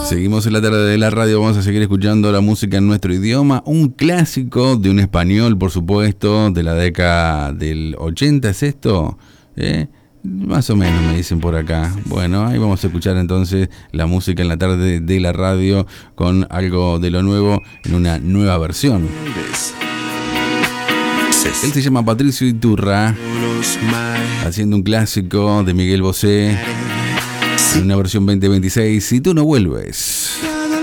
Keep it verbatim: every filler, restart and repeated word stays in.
Seguimos en la tarde de la radio, vamos a seguir escuchando la música en nuestro idioma, un clásico de un español, por supuesto, de la década del ochenta, ¿es esto? ¿Eh? Más o menos me dicen por acá. Bueno, ahí vamos a escuchar entonces la música en la tarde de la radio con algo de lo nuevo en una nueva versión. Él se llama Patricio Iturra, haciendo un clásico de Miguel Bosé en una versión veinte veintiséis, Si tú no vuelves.